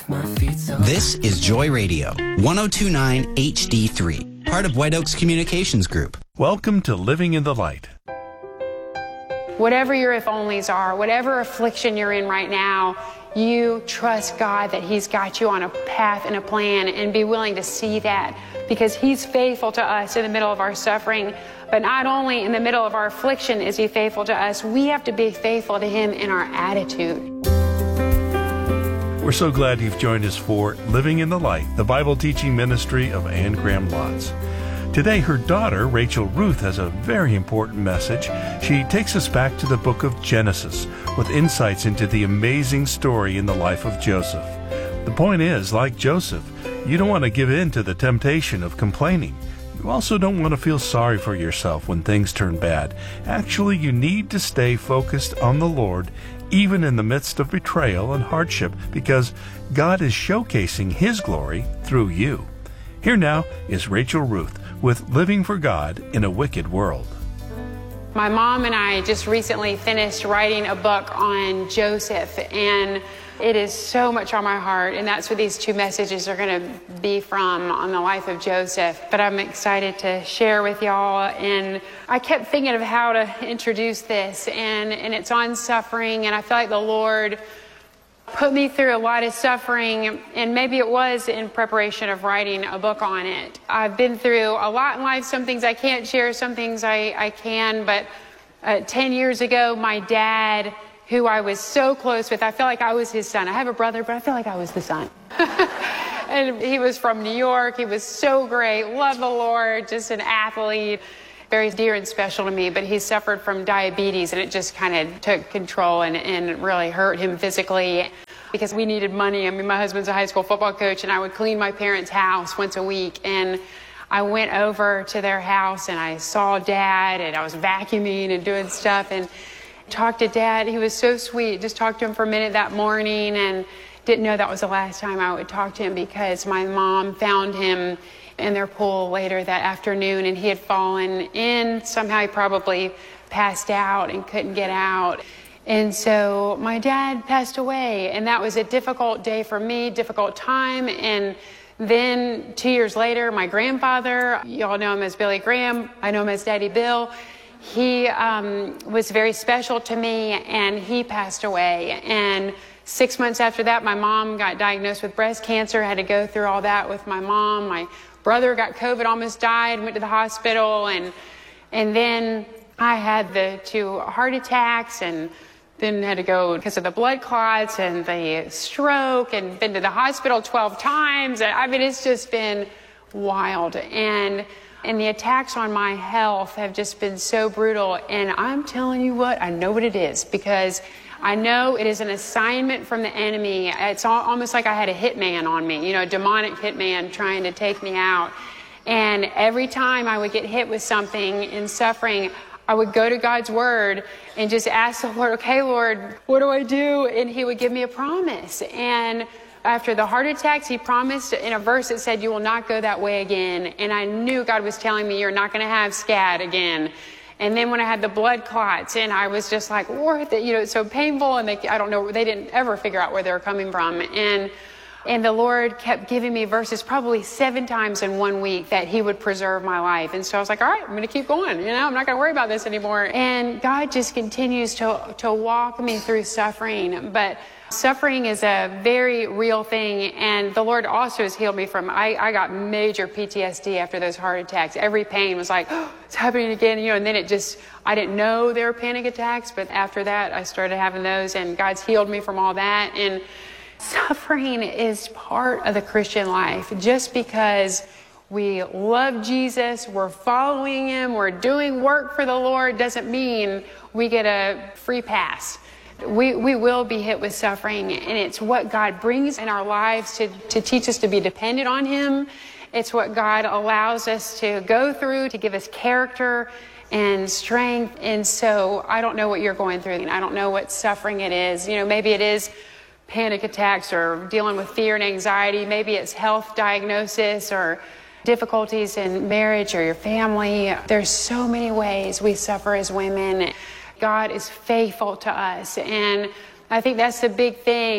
This is Joy Radio, 1029 HD3, part of White Oaks Communications Group. Welcome to Living in the Light. Whatever your if-onlys are, whatever affliction you're in right now, you trust God that He's got you on a path and a plan, and be willing to see that, because He's faithful to us in the middle of our suffering. But not only in the middle of our affliction is He faithful to us, we have to be faithful to Him in our attitude. We're so glad you've joined us for Living in the Light, the Bible teaching ministry of Anne Graham Lotz. Today, her daughter, Rachel Ruth, has a very important message. She takes us back to the book of Genesis with insights into the amazing story in the life of Joseph. The point is, like Joseph, you don't want to give in to the temptation of complaining. You also don't want to feel sorry for yourself when things turn bad. Actually, you need to stay focused on the Lord, even in the midst of betrayal and hardship, because God is showcasing His glory through you. Here now is Rachel Ruth with Living for God in a Wicked World. My mom and I just recently finished writing a book on Joseph, and it is so much on my heart, and that's what these two messages are going to be from, on the life of Joseph. But I'm excited to share with y'all, and I kept thinking of how to introduce this, and it's on suffering, and I feel like the Lord put me through a lot of suffering, and maybe it was in preparation of writing a book on it. I've been through a lot in life, some things I can't share, some things I can, but 10 years ago, my dad, who I was so close with, I felt like I was his son. I have a brother, but I feel like I was the son. And he was from New York. He was so great, loved the Lord, just an athlete, very dear and special to me. But he suffered from diabetes, and it just kind of took control and really hurt him physically, because we needed money. I mean, my husband's a high school football coach, and I would clean my parents' house once a week. And I went over to their house, and I saw Dad, and I was vacuuming and doing stuff, and talked to Dad. He was so sweet. Just talked to him for a minute that morning, and didn't know that was the last time I would talk to him, because my mom found him in their pool later that afternoon, and he had fallen in. Somehow he probably passed out and couldn't get out. And so my dad passed away, and that was a difficult day for me, difficult time. And then 2 years later, my grandfather, y'all know him as Billy Graham, I know him as Daddy Bill, he was very special to me, and he passed away. And 6 months after that, my mom got diagnosed with breast cancer. Had to go through all that with my mom. My brother got COVID, almost died, went to the hospital. And then I had the 2 heart attacks, and then had to go because of the blood clots and the stroke, and been to the hospital 12 times. I mean, it's just been wild. And the attacks on my health have just been so brutal. And I'm telling you what, I know what it is, because I know it is an assignment from the enemy. It's almost like I had a hitman on me, a demonic hitman trying to take me out. And every time I would get hit with something in suffering, I would go to God's word and just ask the Lord, okay, Lord, what do I do? And He would give me a promise. And after the heart attacks, He promised in a verse that said, you will not go that way again. And I knew God was telling me, you're not going to have SCAD again. And then when I had the blood clots, and I was just like, Lord, it's so painful. And I don't know, they didn't ever figure out where they were coming from. And the Lord kept giving me verses probably 7 times in 1 week that He would preserve my life. And so I was like, all right, I'm going to keep going. I'm not going to worry about this anymore. And God just continues to walk me through suffering. But suffering is a very real thing. And the Lord also has healed me from, I got major PTSD after those heart attacks. Every pain was like, oh, it's happening again. And then I didn't know they were panic attacks. But after that, I started having those, and God's healed me from all that. And suffering is part of the Christian life. Just because we love Jesus, we're following Him, we're doing work for the Lord, doesn't mean we get a free pass. We will be hit with suffering, and it's what God brings in our lives to teach us to be dependent on Him. It's what God allows us to go through to give us character and strength. And so I don't know what you're going through, and I don't know what suffering it is. Maybe it is panic attacks or dealing with fear and anxiety. Maybe it's health diagnosis or difficulties in marriage or your family. There's so many ways we suffer as women. God is faithful to us. And I think that's the big thing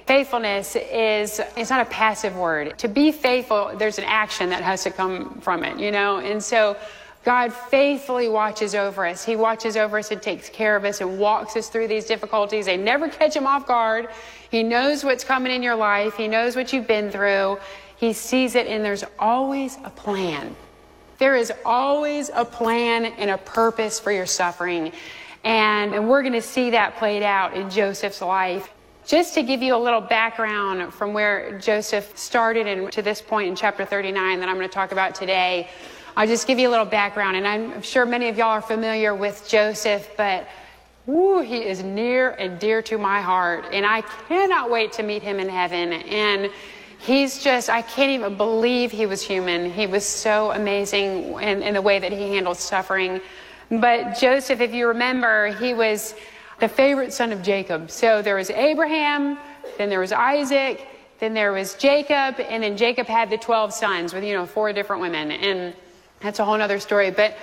Faithfulness it's not a passive word. To be faithful, there's an action that has to come from it, And so God faithfully watches over us. He watches over us and takes care of us and walks us through these difficulties. They never catch him off guard. He knows what's coming in your life. He knows what you've been through. He sees it, and there's always a plan. There is always a plan and a purpose for your suffering. And we're going to see that played out in Joseph's life. Just to give you a little background from where Joseph started and to this point in chapter 39 that I'm going to talk about today, I'll just give you a little background. And I'm sure many of y'all are familiar with Joseph, but he is near and dear to my heart. And I cannot wait to meet him in heaven. And I can't even believe he was human. He was so amazing in the way that he handled suffering. But Joseph, if you remember, he was the favorite son of Jacob. So there was Abraham, then there was Isaac, then there was Jacob, and then Jacob had the 12 sons with, 4 different women. And that's a whole other story. But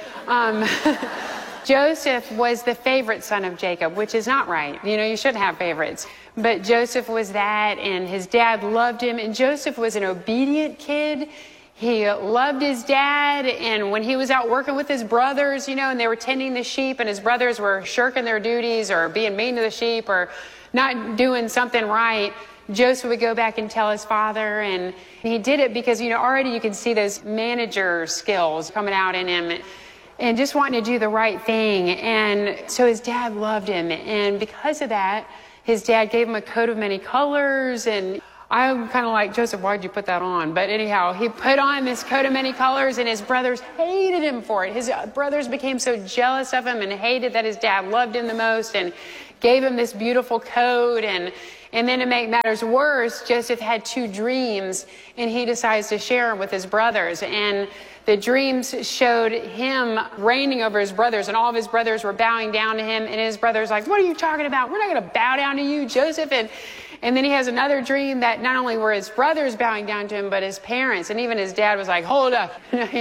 Joseph was the favorite son of Jacob, which is not right. You shouldn't have favorites. But Joseph was that, and his dad loved him. And Joseph was an obedient kid. He loved his dad, and when he was out working with his brothers, and they were tending the sheep, and his brothers were shirking their duties or being mean to the sheep or not doing something right, Joseph would go back and tell his father, and he did it because, already you can see those manager skills coming out in him and just wanting to do the right thing. And so his dad loved him, and because of that, his dad gave him a coat of many colors, and I'm kind of like, Joseph, why'd you put that on? But anyhow, he put on this coat of many colors, and his brothers hated him for it. His brothers became so jealous of him and hated that his dad loved him the most and gave him this beautiful coat. And then to make matters worse, Joseph had 2 dreams, and he decides to share them with his brothers. And the dreams showed him reigning over his brothers, and all of his brothers were bowing down to him. And his brothers like, what are you talking about? We're not going to bow down to you, Joseph. And then he has another dream that not only were his brothers bowing down to him, but his parents. And even his dad was like, hold up,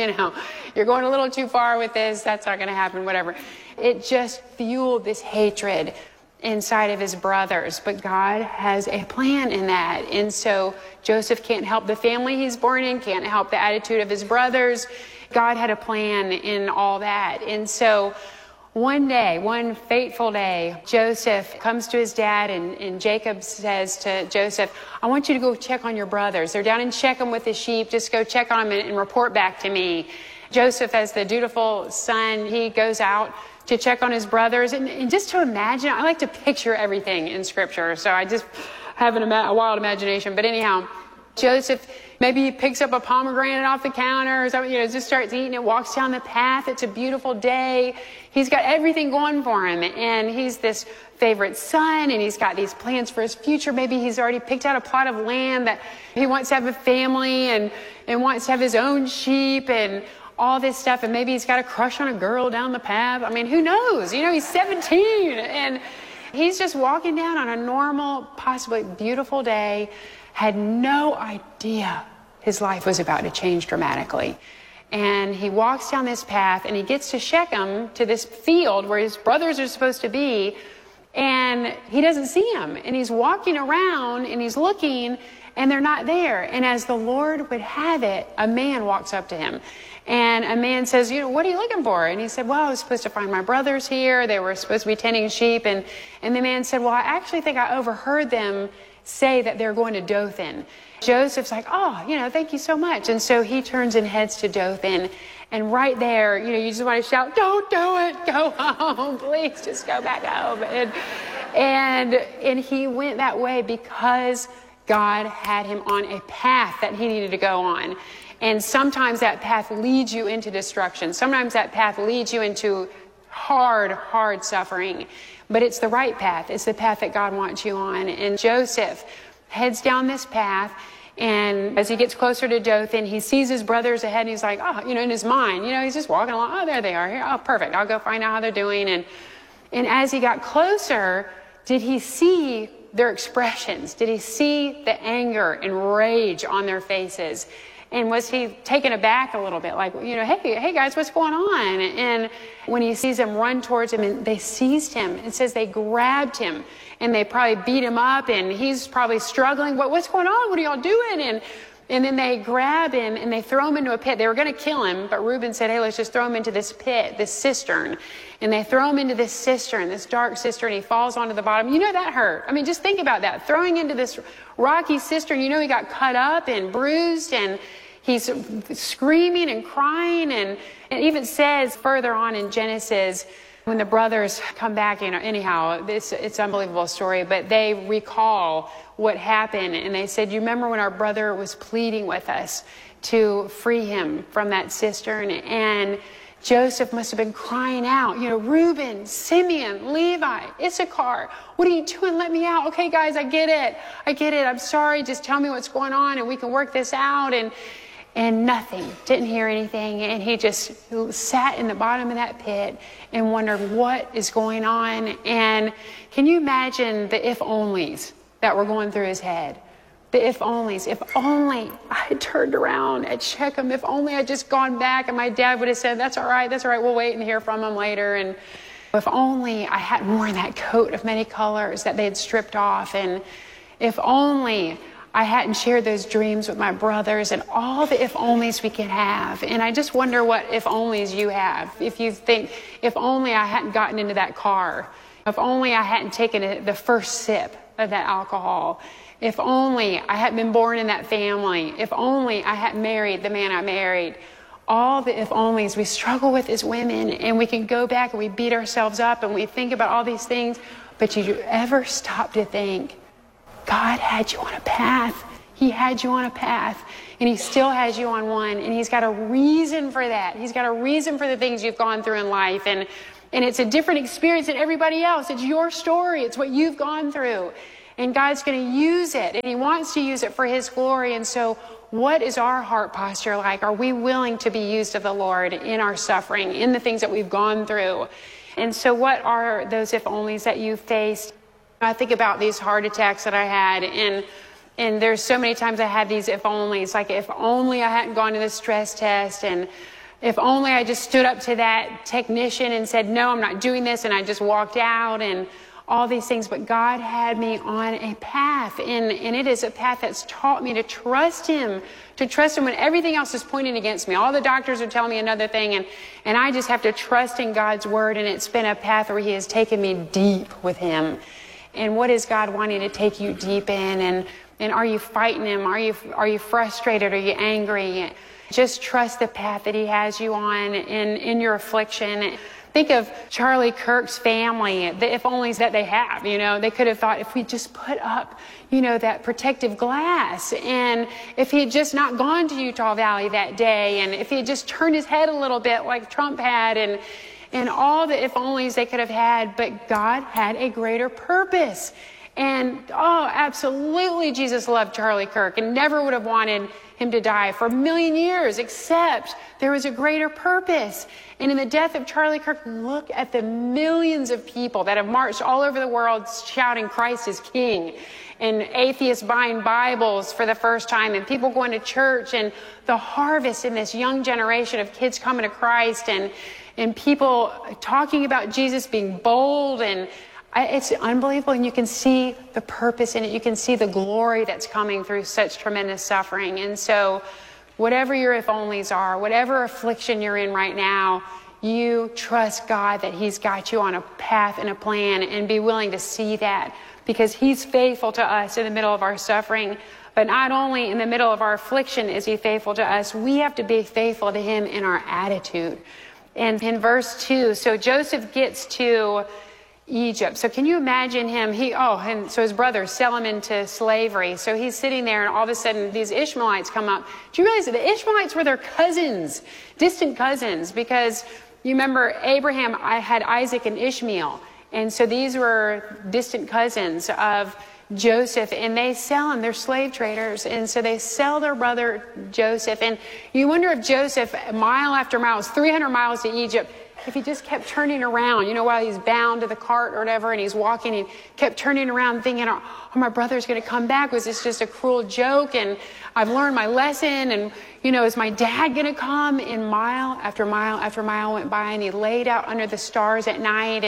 you're going a little too far with this. That's not going to happen, whatever. It just fueled this hatred inside of his brothers. But God has a plan in that. And so Joseph can't help the family he's born in, can't help the attitude of his brothers. God had a plan in all that. And so one day, one fateful day, Joseph comes to his dad, and Jacob says to Joseph, I want you to go check on your brothers. They're down in Shechem with the sheep. Just go check on them and report back to me. Joseph, as the dutiful son, he goes out to check on his brothers. And just to imagine, I like to picture everything in Scripture, so I just have a wild imagination. But anyhow, Joseph, maybe he picks up a pomegranate off the counter or something, just starts eating it, walks down the path. It's a beautiful day. He's got everything going for him, and he's this favorite son, and he's got these plans for his future. Maybe he's already picked out a plot of land that he wants to have a family and wants to have his own sheep and all this stuff. And maybe he's got a crush on a girl down the path. I mean, who knows? He's 17, and he's just walking down on a normal, possibly beautiful day, had no idea his life was about to change dramatically. And he walks down this path, and he gets to Shechem, to this field where his brothers are supposed to be, and he doesn't see them. And he's walking around, and he's looking, and they're not there. And as the Lord would have it, a man walks up to him. And a man says, what are you looking for? And he said, well, I was supposed to find my brothers here. They were supposed to be tending sheep. And the man said, well, I actually think I overheard them say that they're going to Dothan. Joseph's like, thank you so much. And so he turns and heads to Dothan. And right there, you just want to shout, don't do it. Go home. Please just go back home. And he went that way because God had him on a path that he needed to go on. And sometimes that path leads you into destruction. Sometimes that path leads you into hard, hard suffering. But it's the right path. It's the path that God wants you on. And Joseph heads down this path. And as he gets closer to Dothan, he sees his brothers ahead. And he's like, in his mind, he's just walking along. Oh, there they are. Here. Oh, perfect. I'll go find out how they're doing. And as he got closer, did he see their expressions? Did he see the anger and rage on their faces? And was he taken aback a little bit, like, hey guys, what's going on? And when he sees them run towards him, and they seized him, it says they grabbed him, and they probably beat him up, and he's probably struggling. What's going on? What are y'all doing? And then they grab him and they throw him into a pit. They were going to kill him, but Reuben said, hey, let's just throw him into this pit, this cistern. And they throw him into this cistern, this dark cistern. He falls onto the bottom. That hurt. I mean, just think about that. Throwing into this rocky cistern, he got cut up and bruised, and he's screaming and crying. And it even says further on in Genesis, when the brothers come back, anyhow, it's an unbelievable story, but they recall what happened. And they said, you remember when our brother was pleading with us to free him from that cistern? And Joseph must have been crying out, Reuben, Simeon, Levi, Issachar, what are you doing? Let me out. Okay, guys, I get it. I'm sorry. Just tell me what's going on and we can work this out. And nothing, didn't hear anything. And he just sat in the bottom of that pit and wondered what is going on. And can you imagine the if-onlys that were going through his head? The if-onlys. If only I had turned around at Shechem. If only I'd just gone back and my dad would have said, that's all right, we'll wait and hear from him later. And if only I hadn't worn that coat of many colors that they had stripped off. And if only I hadn't shared those dreams with my brothers, and all the if-onlys we can have. And I just wonder what if-onlys you have. If you think, if only I hadn't gotten into that car. If only I hadn't taken the first sip of that alcohol. If only I hadn't been born in that family. If only I hadn't married the man I married. All the if-onlys we struggle with as women, and we can go back and we beat ourselves up and we think about all these things. But did you ever stop to think, God had you on a path. He had you on a path, and he still has you on one, and he's got a reason for that. He's got a reason for the things you've gone through in life, and it's a different experience than everybody else. It's your story. It's what you've gone through, and God's going to use it, and he wants to use it for his glory. And so what is our heart posture like? Are we willing to be used of the Lord in our suffering, in the things that we've gone through? And so what are those if-onlys that you faced? I think about these heart attacks that I had, and there's so many times I had these if-onlys, like if only I hadn't gone to the stress test, and if only I just stood up to that technician and said, no, I'm not doing this, and I just walked out, and all these things. But God had me on a path, and it is a path that's taught me to trust him when everything else is pointing against me. All the doctors are telling me another thing, and I just have to trust in God's word, and it's been a path where he has taken me deep with him. And what is God wanting to take you deep in? And are you fighting him? Are you frustrated? Are you angry? Just trust the path that he has you on in your affliction. Think of Charlie Kirk's family, the if-onlys that they have. They could have thought, if we just put up, that protective glass, and if he had just not gone to Utah Valley that day, and if he had just turned his head a little bit like Trump had, and all the if-onlys they could have had, but God had a greater purpose. And, absolutely, Jesus loved Charlie Kirk and never would have wanted him to die for a million years, except there was a greater purpose. And in the death of Charlie Kirk, look at the millions of people that have marched all over the world shouting Christ is King, and atheists buying Bibles for the first time, and people going to church, and the harvest in this young generation of kids coming to Christ, and people talking about Jesus, being bold, and it's unbelievable. And you can see the purpose in it. You can see the glory that's coming through such tremendous suffering. And so whatever your if-onlys are, whatever affliction you're in right now, you trust God that he's got you on a path and a plan, and be willing to see that, because he's faithful to us in the middle of our suffering. But not only in the middle of our affliction is he faithful to us, we have to be faithful to him in our attitude. And in verse 2, so Joseph gets to Egypt. So can you imagine him? And so his brothers sell him into slavery. So he's sitting there, and all of a sudden these Ishmaelites come up. Do you realize that the Ishmaelites were their cousins, distant cousins? Because you remember Abraham had Isaac and Ishmael. And so these were distant cousins of Joseph, and they sell him. They're slave traders, and so they sell their brother Joseph. And you wonder if Joseph, mile after mile, it's 300 miles to Egypt, if he just kept turning around, while he's bound to the cart or whatever, and he's walking, he kept turning around thinking, oh, my brother's going to come back. Was this just a cruel joke? And I've learned my lesson. And, is my dad going to come? And mile after mile after mile went by, and he laid out under the stars at night.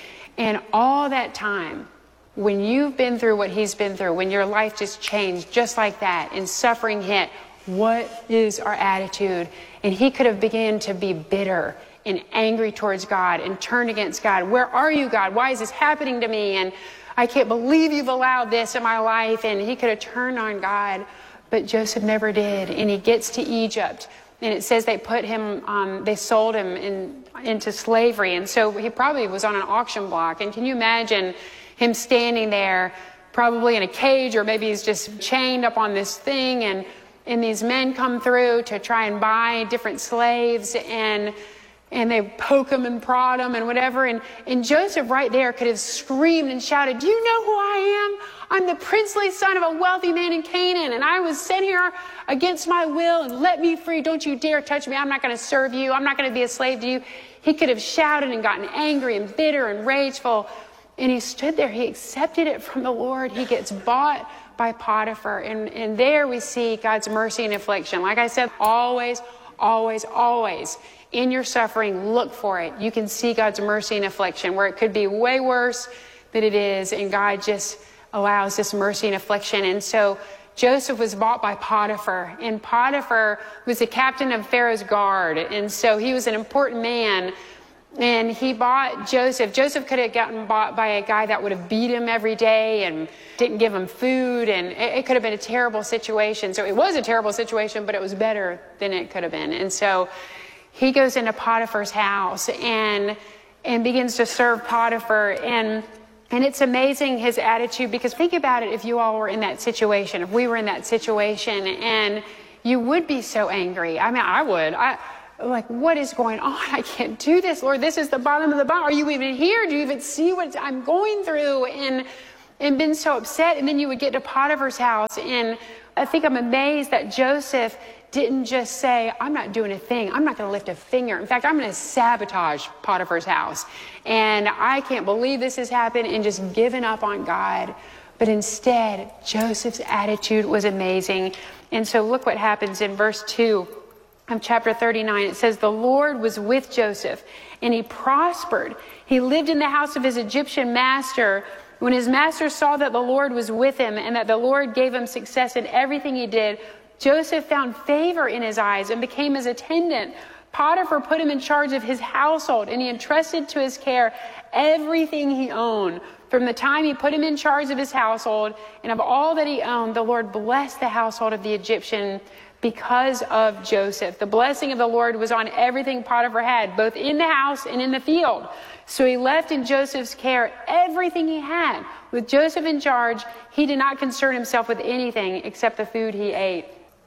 And all that time, when you've been through what he's been through, when your life just changed just like that, and suffering hit, what is our attitude? And he could have begun to be bitter and angry towards God and turn against God. Where are you, God? Why is this happening to me? And I can't believe you've allowed this in my life. And he could have turned on God, but Joseph never did. And he gets to Egypt, and it says they put him, they sold him into slavery. And so he probably was on an auction block. And can you imagine him standing there, probably in a cage, or maybe he's just chained up on this thing, and these men come through to try and buy different slaves, and they poke him and prod him and whatever. And Joseph right there could have screamed and shouted, do you know who I am? I'm the princely son of a wealthy man in Canaan, and I was sent here against my will, and let me free. Don't you dare touch me. I'm not going to serve you. I'm not going to be a slave to you. He could have shouted and gotten angry and bitter and rageful. And he stood there. He accepted it from the Lord. He gets bought by Potiphar. And there we see God's mercy and affliction. Like I said, always, always, always in your suffering, look for it. You can see God's mercy and affliction where it could be way worse than it is. And God just allows this mercy and affliction. And so Joseph was bought by Potiphar. And Potiphar was the captain of Pharaoh's guard. And so he was an important man. And he bought Joseph. Joseph could have gotten bought by a guy that would have beat him every day and didn't give him food. And it could have been a terrible situation. So it was a terrible situation, but it was better than it could have been. And so he goes into Potiphar's house and begins to serve Potiphar. And it's amazing his attitude, because think about it, if you all were in that situation, if we were in that situation, and you would be so angry. I mean, I would. Like, what is going on? I can't do this, Lord. This is the bottom of the bottom. Are you even here? Do you even see what I'm going through? And been so upset. And then you would get to Potiphar's house. And I think I'm amazed that Joseph didn't just say, I'm not doing a thing. I'm not going to lift a finger. In fact, I'm going to sabotage Potiphar's house. And I can't believe this has happened, and just given up on God. But instead, Joseph's attitude was amazing. And so look what happens in verse 2. Of chapter 39, it says, the Lord was with Joseph, and he prospered. He lived in the house of his Egyptian master. When his master saw that the Lord was with him, and that the Lord gave him success in everything he did, Joseph found favor in his eyes and became his attendant. Potiphar put him in charge of his household, and he entrusted to his care everything he owned. From the time he put him in charge of his household and of all that he owned, the Lord blessed the household of the Egyptian because of Joseph. The blessing of the Lord was on everything Potiphar had, both in the house and in the field. So he left in Joseph's care everything he had. With Joseph in charge, he did not concern himself with anything except the food he ate.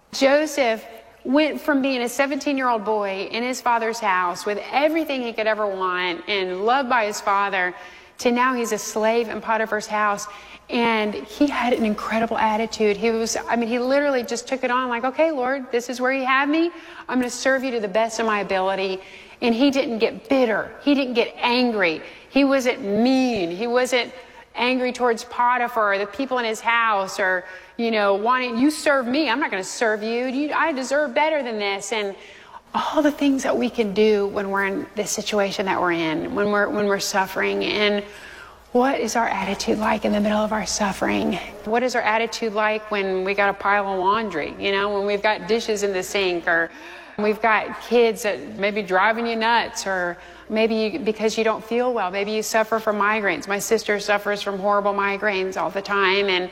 Joseph went from being a 17-year-old boy in his father's house with everything he could ever want and loved by his father, to now he's a slave in Potiphar's house. And he had an incredible attitude. He literally just took it on like, okay, Lord, this is where you have me. I'm going to serve you to the best of my ability. And he didn't get bitter. He didn't get angry. He wasn't mean. He wasn't angry towards Potiphar or the people in his house, or, wanting, you serve me. I'm not going to serve you. I deserve better than this. And all the things that we can do when we're in this situation that we're in, when we're suffering. And what is our attitude like in the middle of our suffering? What is our attitude like when we got a pile of laundry? When we've got dishes in the sink, or we've got kids that may be driving you nuts, or maybe because you don't feel well. Maybe you suffer from migraines. My sister suffers from horrible migraines all the time, and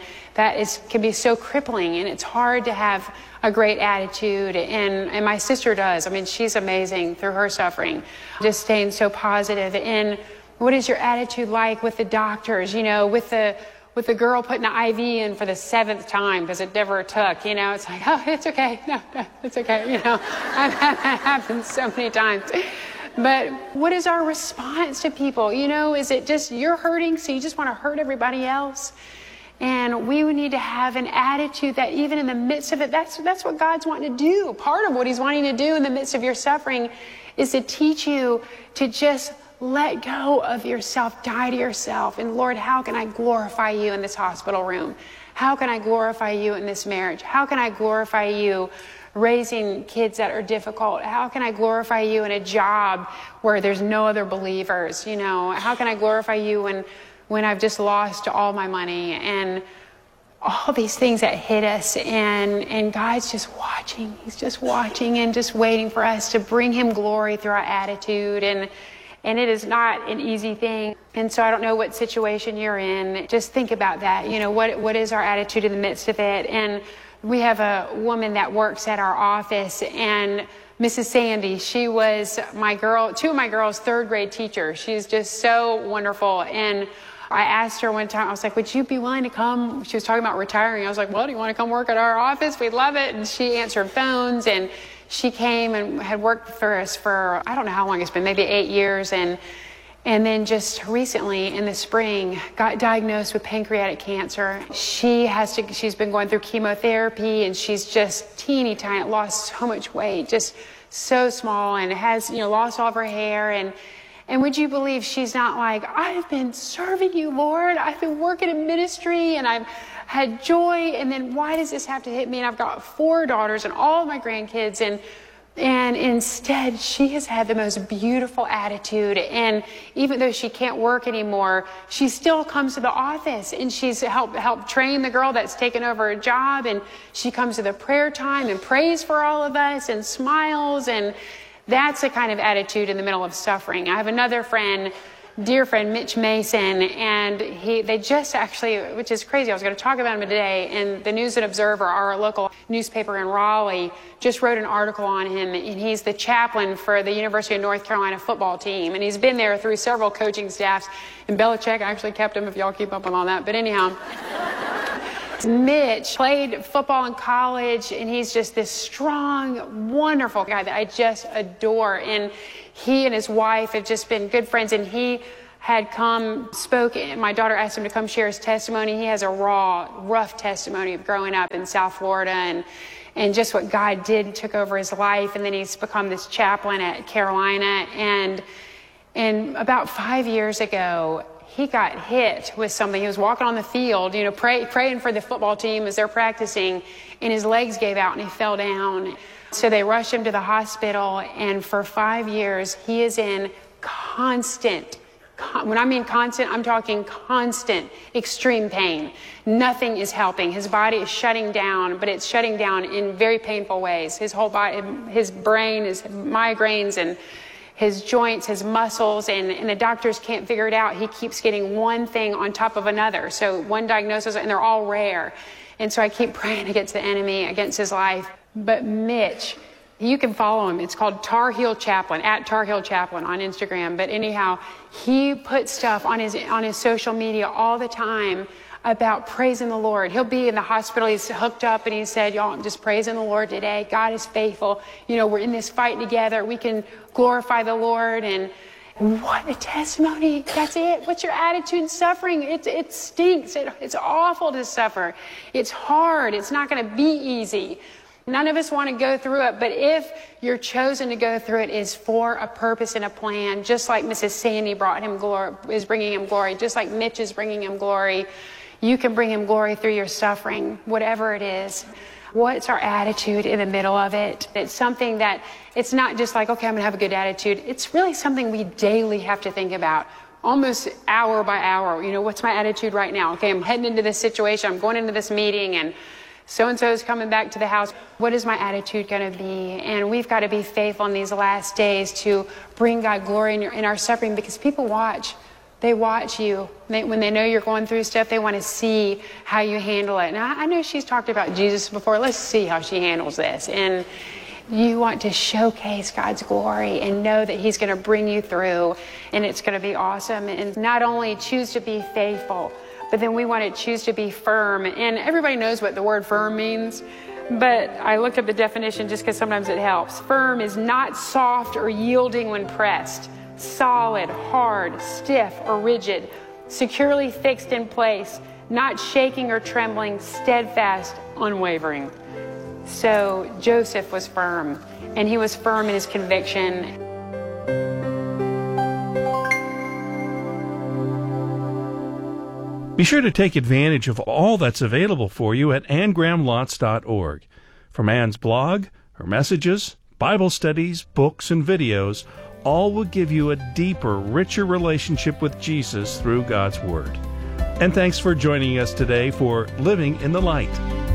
can be so crippling, and it's hard to have a great attitude. And my sister does. She's amazing through her suffering, just staying so positive. And what is your attitude like with the doctors, with the girl putting the IV in for the 7th time because it never took, it's like, oh, it's okay. No, it's okay. I've had that happen so many times. But what is our response to people? Is it just you're hurting, so you just want to hurt everybody else? And we need to have an attitude that even in the midst of it, that's what God's wanting to do. Part of what he's wanting to do in the midst of your suffering is to teach you to just let go of yourself, die to yourself. And Lord, how can I glorify you in this hospital room? How can I glorify you in this marriage? How can I glorify you raising kids that are difficult? How can I glorify you in a job where there's no other believers? You know, how can I glorify you when I've just lost all my money and all these things that hit us, and God's just watching. He's just watching and just waiting for us to bring him glory through our attitude. And it is not an easy thing. And so I don't know what situation you're in. Just think about that. You know, what is our attitude in the midst of it? And we have a woman that works at our office, and Mrs. Sandy, she was two of my girls' third grade teacher. She's just so wonderful. And I asked her one time, I was like, would you be willing to come? She was talking about retiring. I was like, well, do you want to come work at our office? We'd love it. And she answered phones, and she came and had worked for us for, I don't know how long it's been, maybe 8 years. And then just recently in the spring, got diagnosed with pancreatic cancer. She's been going through chemotherapy, and she's just teeny tiny, lost so much weight, just so small, and has, lost all of her hair. And would you believe she's not like, I've been serving you, Lord. I've been working in ministry, and I've had joy. And then why does this have to hit me? And I've got 4 daughters and all of my grandkids. And instead, she has had the most beautiful attitude. And even though she can't work anymore, she still comes to the office, and she's helped train the girl that's taken over a job. And she comes to the prayer time and prays for all of us and smiles. And that's the kind of attitude in the middle of suffering. I have another friend, dear friend, Mitch Mason, and they just actually, which is crazy, I was going to talk about him today, and the News and Observer, our local newspaper in Raleigh, just wrote an article on him, and he's the chaplain for the University of North Carolina football team, and he's been there through several coaching staffs, and Belichick actually kept him, if y'all keep up on all that, but anyhow. Mitch played football in college, and he's just this strong, wonderful guy that I just adore. And he and his wife have just been good friends, and he had spoke, and my daughter asked him to come share his testimony. He has a rough testimony of growing up in South Florida and just what God did and took over his life. And then he's become this chaplain at Carolina. And about 5 years ago, he got hit with something. He was walking on the field, praying for the football team as they're practicing, and his legs gave out and he fell down. So they rushed him to the hospital, and for 5 years, he is in constant, when I mean constant, I'm talking constant, extreme pain. Nothing is helping. His body is shutting down, but it's shutting down in very painful ways. His whole body, his brain, his migraines, and his joints, his muscles, and the doctors can't figure it out. He keeps getting one thing on top of another. So one diagnosis, and they're all rare. And so I keep praying against the enemy, against his life. But Mitch, you can follow him. It's called Tar Heel Chaplain, at Tar Heel Chaplain on Instagram. But anyhow, he puts stuff on his social media all the time about praising the Lord. He'll be in the hospital, he's hooked up, and he said, y'all, I'm just praising the Lord today. God is faithful. We're in this fight together. We can glorify the Lord. And what a testimony. That's it. What's your attitude in suffering? It stinks. It's awful to suffer. It's hard. It's not going to be easy. None of us want to go through it, but if you're chosen to go through it, is for a purpose and a plan, just like Mrs. Sandy is bringing him glory, just like Mitch is bringing him glory. You can bring him glory through your suffering, whatever it is. What's our attitude in the middle of it? It's something that, it's not just like, okay, I'm going to have a good attitude. It's really something we daily have to think about, almost hour by hour. What's my attitude right now? Okay, I'm heading into this situation. I'm going into this meeting, and so-and-so is coming back to the house. What is my attitude going to be? And we've got to be faithful in these last days to bring God glory in our suffering, because people watch. They watch you. When they know you're going through stuff, they want to see how you handle it. And I know she's talked about Jesus before. Let's see how she handles this. And you want to showcase God's glory and know that he's going to bring you through, and it's going to be awesome. And not only choose to be faithful, but then we want to choose to be firm. And everybody knows what the word firm means, but I looked up the definition just because sometimes it helps. Firm is not soft or yielding when pressed. Solid, hard, stiff, or rigid, securely fixed in place, not shaking or trembling, steadfast, unwavering. So Joseph was firm, and he was firm in his conviction. Be sure to take advantage of all that's available for you at AnnGrahamLotz.org. From Ann's blog, her messages, Bible studies, books, and videos, all will give you a deeper, richer relationship with Jesus through God's Word. And thanks for joining us today for Living in the Light.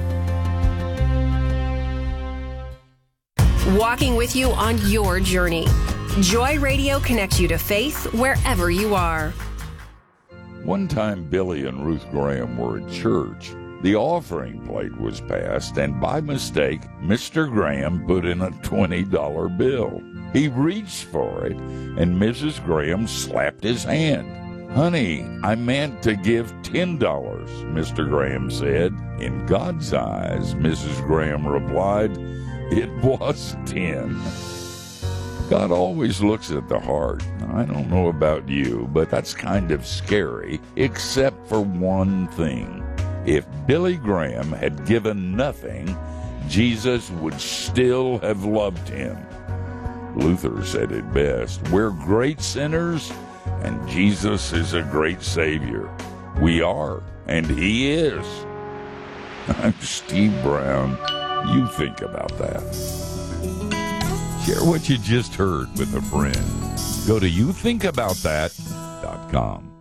Walking with you on your journey. Joy Radio connects you to faith wherever you are. One time, Billy and Ruth Graham were at church. The offering plate was passed, and by mistake, Mr. Graham put in a $20 bill. He reached for it, and Mrs. Graham slapped his hand. "Honey, I meant to give $10, Mr. Graham said. In God's eyes, Mrs. Graham replied, it was 10. God always looks at the heart. I don't know about you, but that's kind of scary, except for one thing. If Billy Graham had given nothing, Jesus would still have loved him. Luther said it best, we're great sinners, and Jesus is a great Savior. We are, and He is. I'm Steve Brown. You think about that. Share what you just heard with a friend. Go to youthinkaboutthat.com.